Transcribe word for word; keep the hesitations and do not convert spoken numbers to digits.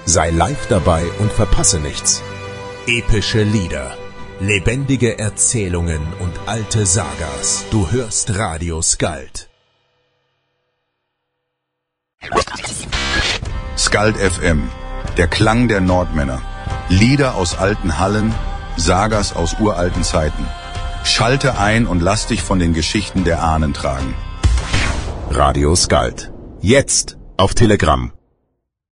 Sei live dabei und verpasse nichts. Epische Lieder, lebendige Erzählungen und alte Sagas. Du hörst Radio Skald. Skald F M, der Klang der Nordmänner. Lieder aus alten Hallen, Sagas aus uralten Zeiten. Schalte ein und lass dich von den Geschichten der Ahnen tragen. Radio Skald. Jetzt auf Telegram.